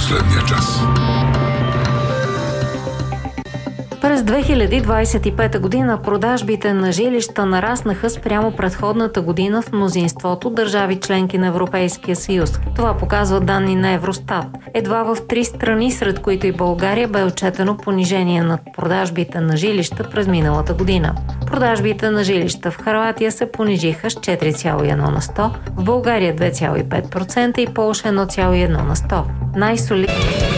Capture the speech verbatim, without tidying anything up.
Последния час. През две хиляди двадесет и пета година продажбите на жилища нараснаха спрямо предходната година в мнозинството държави членки на Европейския съюз. Това показва данни на Евростат. Едва в три страни, сред които и България, бе отчетено понижение на продажбите на жилища през миналата година. Продажбите на жилища в Хърватия се понижиха с четири цяло и едно на сто, в България две цяло и пет процента и Полша едно цяло и едно на сто. Най-солидно